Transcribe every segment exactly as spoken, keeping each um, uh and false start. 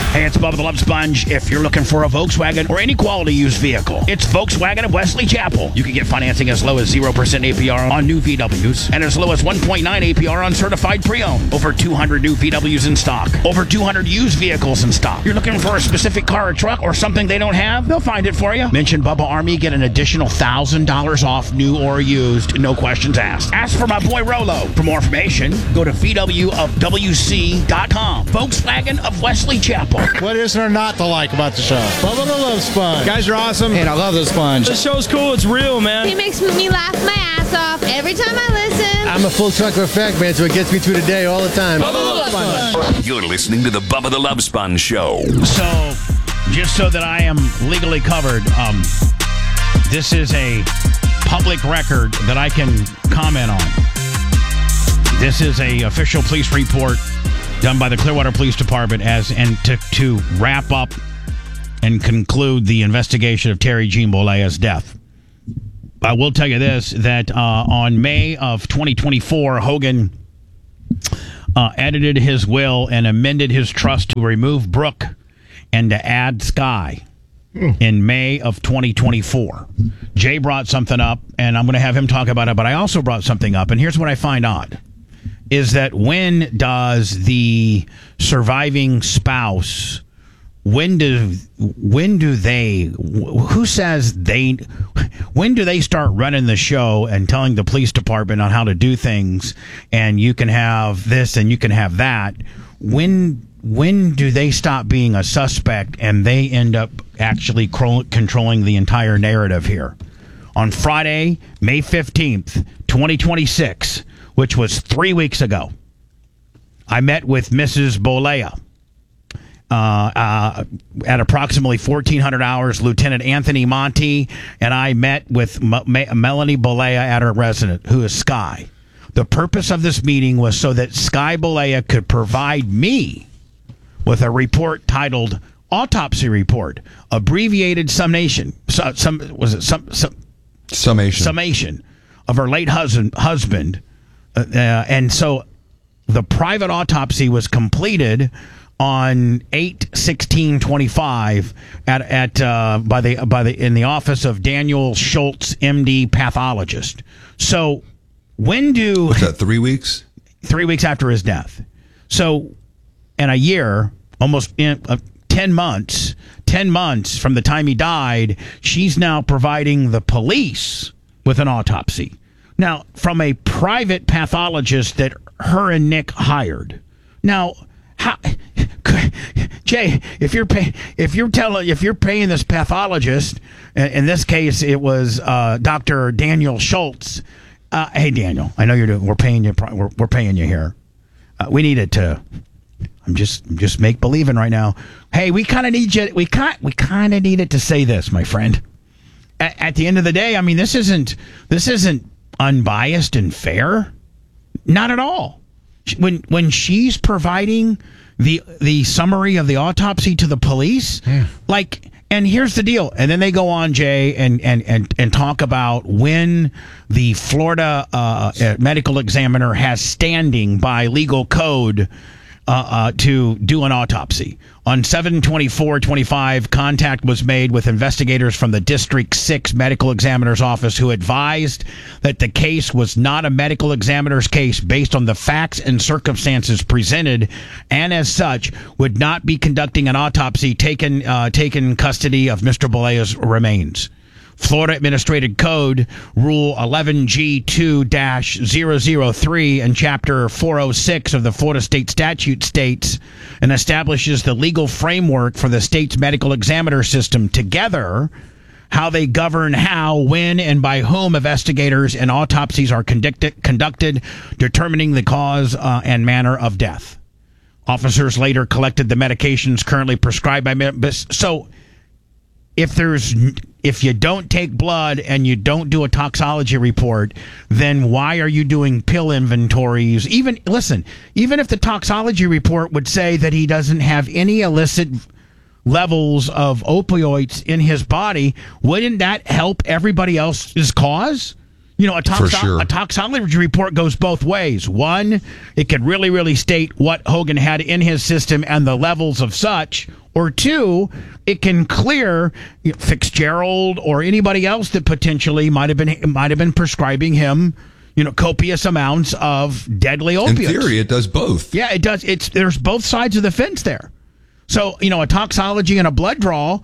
Hey, it's Bubba the Love Sponge. If you're looking for a Volkswagen or any quality used vehicle, it's Volkswagen of Wesley Chapel. You can get financing as low as zero percent A P R on new V Ws and as low as one point nine A P R on certified pre-owned. Over two hundred new V Ws in stock. Over two hundred used vehicles in stock. You're looking for a specific car or truck or something they don't have? They'll find it for you. Mention Bubba Army, get an additional one thousand dollars off new or used. No questions asked. Ask for my boy Rolo. For more information, go to V W of W C dot com. Volkswagen of Wesley Chapel. What is there not to like about the show? Bubba the Love Sponge. Guys are awesome. And I love the Sponge. The show's cool. It's real, man. He makes me laugh my ass off every time I listen. I'm a full trucker effect, man, so it gets me through the day all the time. Bubba the Love Sponge. You're listening to the Bubba the Love Sponge Show. So, just so that I am legally covered, um, this is a public record that I can comment on. This is a official police report done by the Clearwater Police Department as and to, to wrap up and conclude the investigation of Terry Jean Bollea's death. I will tell you this, that uh, on May of twenty twenty-four, Hogan uh, edited his will and amended his trust to remove Brooke and to add Sky in May of twenty twenty-four. Jay brought something up, and I'm going to have him talk about it, but I also brought something up, and here's what I find odd. Is that when does the surviving spouse, when do when do they, who says they, when do they start running the show and telling the police department on how to do things, and you can have this and you can have that? When when do they stop being a suspect and they end up actually cro- controlling the entire narrative here? On Friday, May fifteenth, twenty twenty-six, which was three weeks ago, I met with Missus Bollea. Uh, uh, at approximately fourteen hundred hours, Lieutenant Anthony Monti and I met with M- M- Melanie Bollea at her residence, who is Sky. The purpose of this meeting was so that Sky Bollea could provide me with a report titled Autopsy Report, abbreviated summation. So, some was it some, some Summation. Summation of her late husband. Husband. Uh, and so the private autopsy was completed on eight sixteen twenty-five at at uh, by the by the in the office of Daniel Schultz, M D, pathologist. So when do What's that? Three weeks. Three weeks after his death. So in a year, almost in, uh, ten months, ten months from the time he died, she's now providing the police with an autopsy. Now, from a private pathologist that her and Nick hired. Now, how, Jay, if you're pay, if you're telling if you're paying this pathologist, in this case it was uh, Doctor Daniel Schultz. Uh, hey, Daniel, I know you're doing. We're paying you. We're, we're paying you here. Uh, we needed to. I'm just I'm just make believing right now. Hey, we kind of need you. We kind we kind of needed to say this, my friend. At, at the end of the day, I mean, this isn't this isn't. unbiased and fair? Not at all. When when she's providing the the summary of the autopsy to the police, yeah. like, and here's the deal. And then they go on, Jay, and and and, and talk about when the Florida uh, medical examiner has standing by legal code uh, uh, to do an autopsy. On seven twenty-four twenty-five, contact was made with investigators from the District six Medical Examiner's Office who advised that the case was not a medical examiner's case based on the facts and circumstances presented, and as such, would not be conducting an autopsy taken, uh, taken custody of Mister Bollea's remains. Florida Administrative Code Rule eleven G two dash zero zero three and Chapter four oh six of the Florida State Statute states and establishes the legal framework for the state's medical examiner system, together how they govern how, when, and by whom investigators and autopsies are conducted, conducted determining the cause uh, and manner of death. Officers later collected the medications currently prescribed by... So... If there's, if you don't take blood and you don't do a toxology report, then why are you doing pill inventories? Even, listen, even if the toxology report would say that he doesn't have any illicit levels of opioids in his body, wouldn't that help everybody else's cause? You know, a, For toxo- sure. a toxicology report goes both ways. One, it could really, really state what Hogan had in his system and the levels of such. Or two, it can clear you know, Fitzgerald or anybody else that potentially might have been might have been prescribing him, you know, copious amounts of deadly In opiates. theory, it does both. Yeah, it does. It's there's both sides of the fence there. So, you know, a toxology and a blood draw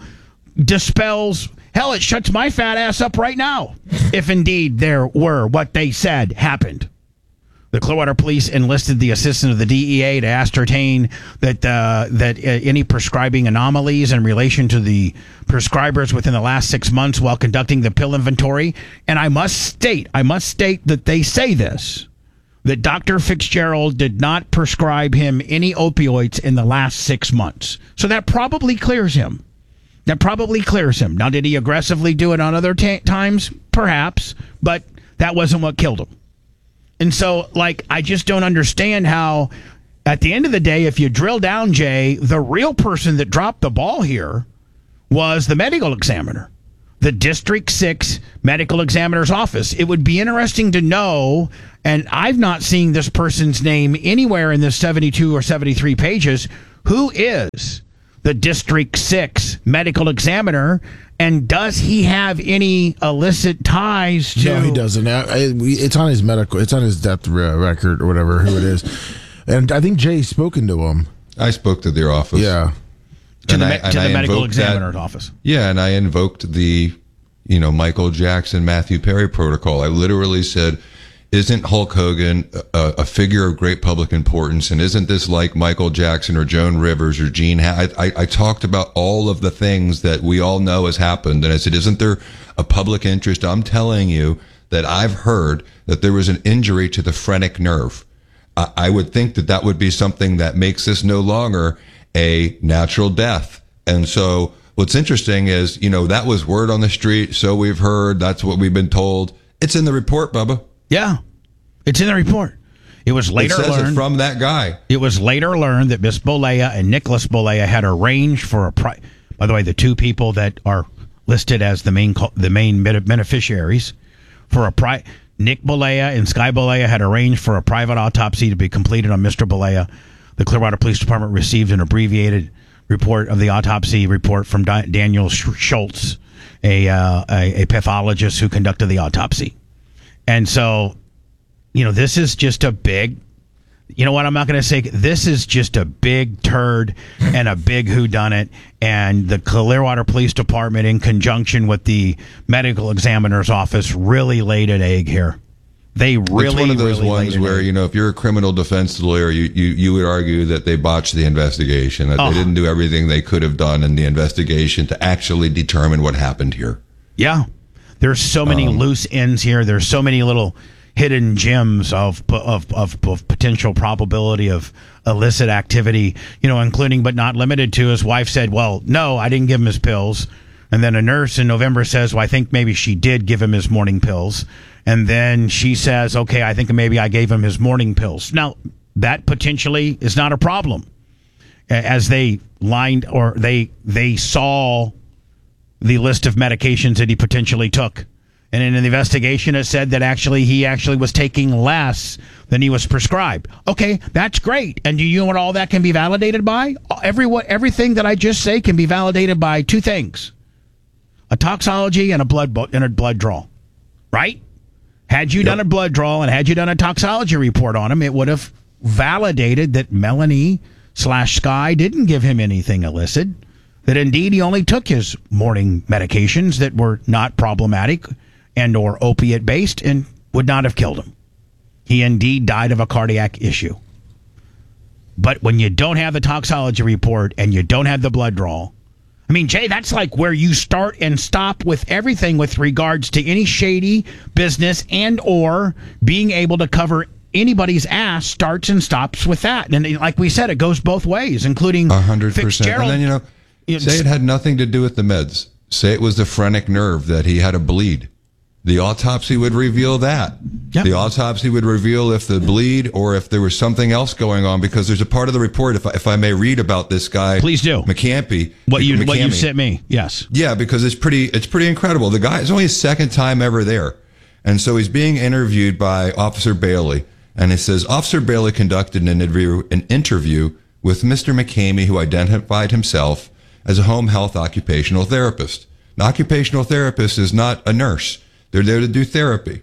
dispels, hell, it shuts my fat ass up right now, if indeed there were what they said happened. The Clearwater Police enlisted the assistance of the D E A to ascertain that uh, that uh, any prescribing anomalies in relation to the prescribers within the last six months while conducting the pill inventory. And I must state, I must state that they say this, that Doctor Fitzgerald did not prescribe him any opioids in the last six months. So that probably clears him. That probably clears him. Now, did he aggressively do it on other ta times? Perhaps, but that wasn't what killed him. And so, like, I just don't understand how, at the end of the day, if you drill down, Jay, the real person that dropped the ball here was the medical examiner, the District six medical examiner's office. It would be interesting to know, and I've not seen this person's name anywhere in this seventy-two or seventy-three pages, who is the District six medical examiner, and does he have any illicit ties to... No, he doesn't. I, I, we- it's on his medical, it's on his death re- record or whatever, who it is. And I think Jay's spoken to him. I spoke to their office. Yeah. To And the, I- me- and to I the medical invoked that- examiner's office. Yeah, and I invoked the, you know, Michael Jackson, Matthew Perry protocol. I literally said, isn't Hulk Hogan a, a figure of great public importance? And isn't this like Michael Jackson or Joan Rivers or Gene? Ha- I, I, I talked about all of the things that we all know has happened. And I said, isn't there a public interest? I'm telling you that I've heard that there was an injury to the phrenic nerve. I, I would think that that would be something that makes this no longer a natural death. And so what's interesting is, you know, that was word on the street. So we've heard, that's what we've been told. It's in the report, Bubba. Yeah, it's in the report. It was later it says learned it from that guy. It was later learned that Miss Bolea and Nicholas Bolea had arranged for a pri- by the way, the two people that are listed as the main co- the main beneficiaries for a pri- Nick Bolea and Sky Bolea had arranged for a private autopsy to be completed on Mister Bolea. The Clearwater Police Department received an abbreviated report of the autopsy report from Di- Daniel Sch- Schultz, a, uh, a a pathologist who conducted the autopsy. And so, you know, this is just a big, you know what, I'm not going to say, this is just a big turd and a big whodunit. And the Clearwater Police Department, in conjunction with the medical examiner's office, really laid an egg here. They really, it's one of those really ones laid an where, egg. you know, if you're a criminal defense lawyer, you, you, you would argue that they botched the investigation, that Oh. they didn't do everything they could have done in the investigation to actually determine what happened here. Yeah. There's so many Um, loose ends here. There's so many little hidden gems of, of of of potential probability of illicit activity, you know, including but not limited to, his wife said, well, no, I didn't give him his pills. And then a nurse in November says, well, I think maybe she did give him his morning pills. And then she says, okay, I think maybe I gave him his morning pills. Now, that potentially is not a problem. As they lined or they they saw the list of medications that he potentially took. And in an investigation, it said that actually he actually was taking less than he was prescribed. Okay, that's great. And do you know what all that can be validated by? Every, what, everything that I just say can be validated by two things. A toxology and a blood bo- and a blood draw. Right? Had you done a blood draw and had you done a toxology report on him, it would have validated that Melanie slash Sky didn't give him anything illicit. That indeed he only took his morning medications that were not problematic and or opiate based and would not have killed him. He indeed died of a cardiac issue. But when you don't have the toxology report and you don't have the blood draw, I mean, Jay, that's like where you start and stop with everything with regards to any shady business and or being able to cover anybody's ass starts and stops with that. And like we said, it goes both ways, including A hundred percent. Fitzgerald. And then, you know, say it had nothing to do with the meds. Say it was the phrenic nerve, that he had a bleed. The autopsy would reveal that. Yep. The autopsy would reveal if the bleed or if there was something else going on, because there's a part of the report, if I, if I may read about this guy. Please do. McCampy. What you what you McCamey. sent me, yes. Yeah, because it's pretty it's pretty incredible. The guy, it's only his second time ever there. And so he's being interviewed by Officer Bailey. And it says, Officer Bailey conducted an interview, an interview with Mister McCamey, who identified himself as a home health occupational therapist. An occupational therapist is not a nurse. They're there to do therapy.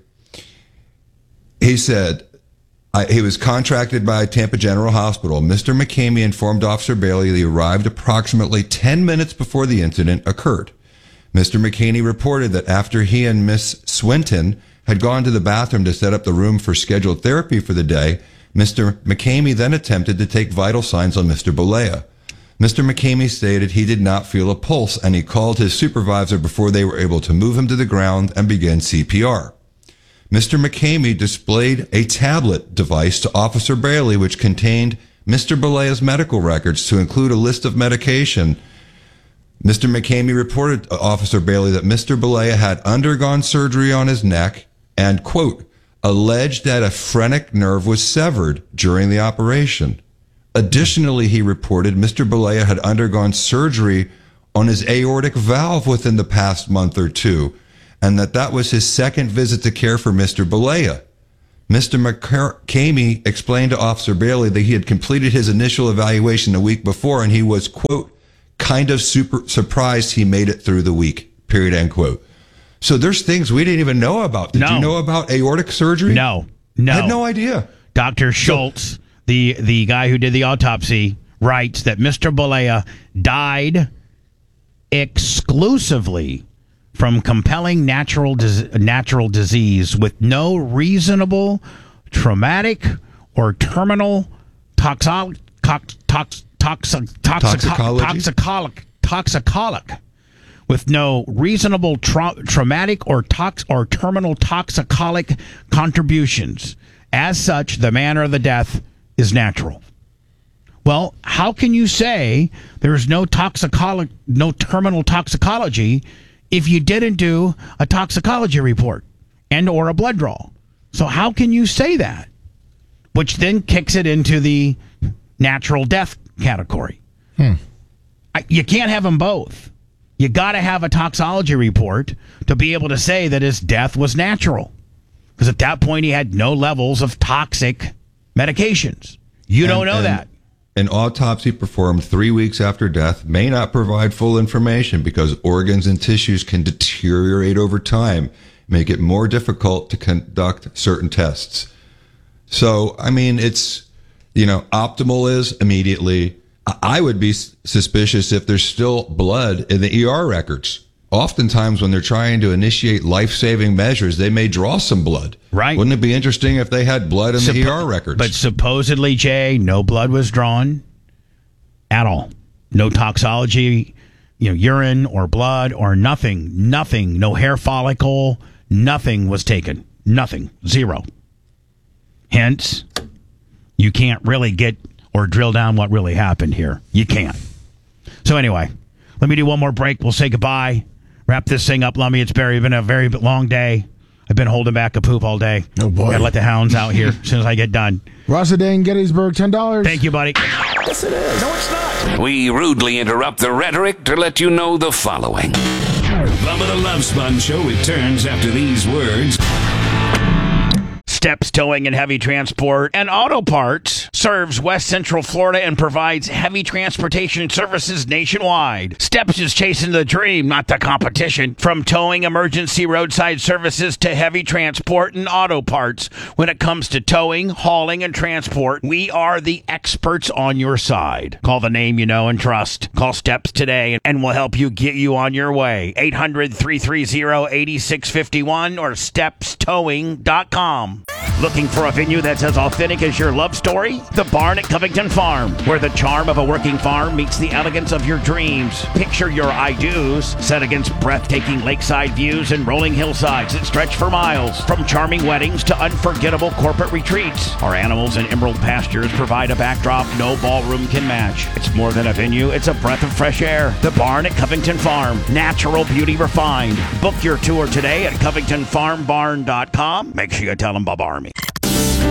He said I, he was contracted by Tampa General Hospital. Mister McCamey informed Officer Bailey that he arrived approximately ten minutes before the incident occurred. Mister McCamey reported that after he and Miss Swinton had gone to the bathroom to set up the room for scheduled therapy for the day, Mister McCamey then attempted to take vital signs on Mister Bolea. Mister McCamey stated he did not feel a pulse, and he called his supervisor before they were able to move him to the ground and begin C P R. Mister McCamey displayed a tablet device to Officer Bailey, which contained Mister Bolea's medical records to include a list of medication. Mister McCamey reported to Officer Bailey that Mister Bolea had undergone surgery on his neck and, quote, alleged that a phrenic nerve was severed during the operation. Additionally, he reported Mister Bolea had undergone surgery on his aortic valve within the past month or two, and that that was his second visit to care for Mister Bolea. Mister McCamey explained to Officer Bailey that he had completed his initial evaluation a week before, and he was, quote, kind of super surprised he made it through the week, period, end quote. So there's things we didn't even know about. Did No. you know about aortic surgery? No, no. I had no idea. Doctor Schultz, the, the guy who did the autopsy, writes that Mister Bolea died exclusively from compelling natural dis- natural disease with no reasonable, traumatic, or terminal toxo- tox- tox- toxic, toxic, Toxicology? toxicolic, toxicolic, with no reasonable tra- traumatic or tox or terminal toxicolic contributions. As such, the manner of the death is natural. Well, how can you say there's no toxicology, no terminal toxicology, if you didn't do a toxicology report and or a blood draw? So how can you say that? Which then kicks it into the natural death category. Hmm. I, you can't have them both. You got to have a toxicology report to be able to say that his death was natural. Because at that point, he had no levels of toxic medications. You don't And- know and that. An autopsy performed three weeks after death may not provide full information because organs and tissues can deteriorate over time, make it more difficult to conduct certain tests. So, I mean, it's, you know, optimal is immediately. I- I would be s- suspicious if there's still blood in the E R records. Oftentimes when they're trying to initiate life-saving measures, they may draw some blood. Right. Wouldn't it be interesting if they had blood in the Suppo- E R records? But supposedly, Jay, no blood was drawn at all. No toxology, you know, urine or blood or nothing. Nothing. No hair follicle. Nothing was taken. Nothing. Zero. Hence, you can't really get or drill down what really happened here. You can't. So anyway, let me do one more break. We'll say goodbye. Wrap this thing up, Lummy. It's very, been a very long day. I've been holding back a poop all day. Oh, boy. Gotta let the hounds out here as soon as I get done. Rosadane, Gettysburg, ten dollars. Thank you, buddy. Yes, it is. No, it's not. We rudely interrupt the rhetoric to let you know the following. Bubba the Love Sponge Show returns after these words. Steps Towing and Heavy Transport and Auto Parts serves West Central Florida and provides heavy transportation services nationwide. Steps is chasing the dream, not the competition. From towing, emergency roadside services to heavy transport and auto parts. When it comes to towing, hauling, and transport, we are the experts on your side. Call the name you know and trust. Call Steps today and we'll help you get you on your way. eight hundred, three three zero, eight six five one or steps towing dot com. Looking for a venue that's as authentic as your love story? The Barn at Covington Farm, where the charm of a working farm meets the elegance of your dreams. Picture your I-dos set against breathtaking lakeside views and rolling hillsides that stretch for miles. From charming weddings to unforgettable corporate retreats, our animals and emerald pastures provide a backdrop no ballroom can match. It's more than a venue, it's a breath of fresh air. The Barn at Covington Farm, natural beauty refined. Book your tour today at covington farm barn dot com. Make sure you tell them Bob Army.